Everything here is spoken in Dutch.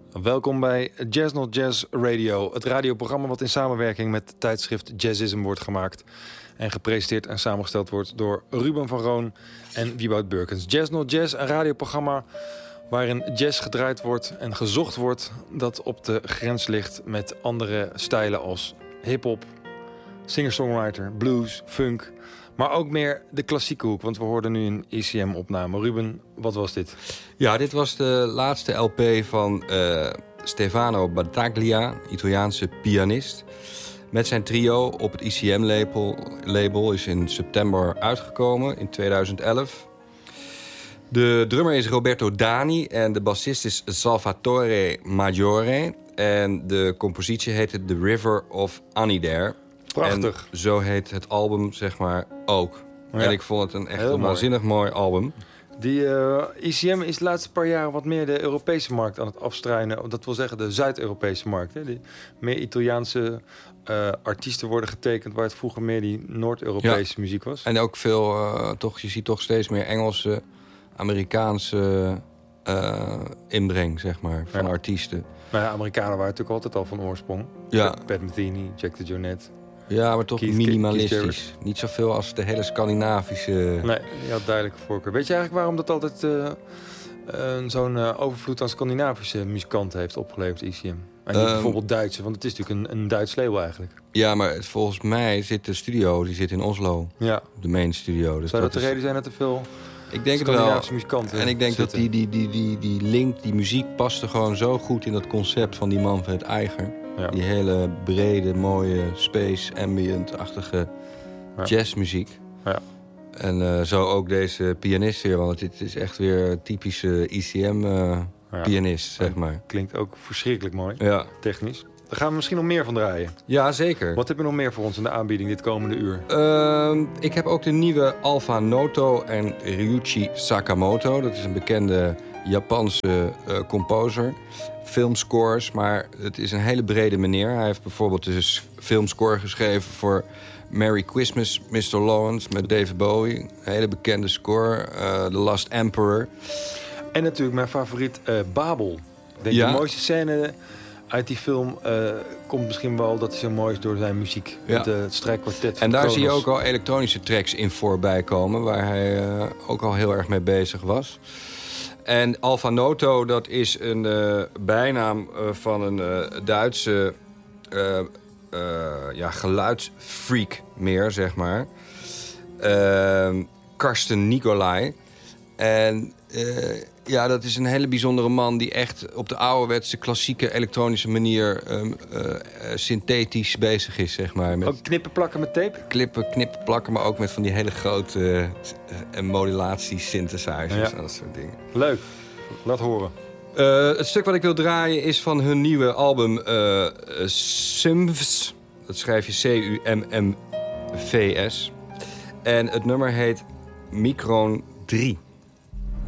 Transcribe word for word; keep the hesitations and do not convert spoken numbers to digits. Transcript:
Welkom bij Jazz Not Jazz Radio, het radioprogramma wat in samenwerking met het tijdschrift Jazzism wordt gemaakt en gepresenteerd en samengesteld wordt door Ruben van Roon en Wieboud Burkens. Jazz Not Jazz, een radioprogramma waarin jazz gedraaid wordt en gezocht wordt dat op de grens ligt met andere stijlen als hip-hop, singer-songwriter, blues, funk, maar ook meer de klassieke hoek, want we hoorden nu een E C M-opname. Ruben, wat was dit? Ja, dit was de laatste L P van uh, Stefano Battaglia, Italiaanse pianist. Met zijn trio op het I C M-label label is in september uitgekomen, in tweeduizend elf. De drummer is Roberto Dani en de bassist is Salvatore Maggiore. En de compositie heette The River of Anidare. Prachtig. En zo heet het album, zeg maar, ook. Ja. En ik vond het een echt een waanzinnig mooi album. Die uh, I C M is de laatste paar jaren wat meer de Europese markt aan het afstruinen. Dat wil zeggen de Zuid-Europese markt. Hè? Die meer Italiaanse uh, artiesten worden getekend, waar het vroeger meer die Noord-Europese ja. muziek was. En ook veel, uh, toch, je ziet toch steeds meer Engelse, Amerikaanse uh, inbreng, zeg maar, van ja. artiesten. Nou ja, Amerikanen waren natuurlijk altijd al van oorsprong. Ja. Pat Metheny, Jack de Jonet. Ja, maar toch Keith, minimalistisch. Keith Niet zoveel als de hele Scandinavische... Nee, die had duidelijke voorkeur. Weet je eigenlijk waarom dat altijd uh, uh, zo'n uh, overvloed aan Scandinavische muzikanten heeft opgeleverd, I C M? En niet um, bijvoorbeeld Duitse, want het is natuurlijk een, een Duits label eigenlijk. Ja, maar volgens mij zit de studio, die zit in Oslo. Ja. De main studio. Dus Zou dat, dat de is... reden zijn dat er veel ik denk Scandinavische muzikanten En ik denk zitten. dat die, die, die, die, die link, die muziek paste gewoon zo goed in dat concept van die Manfred Eiger. Ja. Die hele brede, mooie, space, ambient-achtige ja. jazzmuziek. Ja. En uh, zo ook deze pianist weer, want dit is echt weer typische I C M-pianist, uh, ja. zeg maar. Klinkt ook verschrikkelijk mooi, ja. technisch. Daar gaan we misschien nog meer van draaien. Ja, zeker. Wat heb je nog meer voor ons in de aanbieding dit komende uur? Uh, ik heb ook de nieuwe Alpha Noto en Ryuichi Sakamoto. Dat is een bekende Japanse uh, composer. Filmscores, maar het is een hele brede meneer. Hij heeft bijvoorbeeld dus filmscore geschreven voor Merry Christmas, mister Lawrence met David Bowie. Een hele bekende score. Uh, The Last Emperor. En natuurlijk mijn favoriet uh, Babel. Ik denk ja. de mooiste scène uit die film uh, komt misschien wel dat hij zo mooi is door zijn muziek. Ja. Met uh, het strijkkwartet. En daar Kronos. zie je ook al elektronische tracks in voorbij komen, waar hij uh, ook al heel erg mee bezig was. En Alpha Noto, dat is een uh, bijnaam uh, van een uh, Duitse uh, uh, ja, geluidsfreak meer, zeg maar. Uh, Karsten Nicolai. En uh, ja, dat is een hele bijzondere man die echt op de ouderwetse klassieke elektronische manier uh, uh, synthetisch bezig is, zeg maar. Met ook knippen plakken met tape? Klippen, knippen plakken, maar ook met van die hele grote uh, modulatie-synthesizers ja. en dat soort dingen. Leuk, laat horen. Uh, het stuk wat ik wil draaien is van hun nieuwe album uh, Symphs. Dat schrijf je C U M M V S. En het nummer heet Micron drie.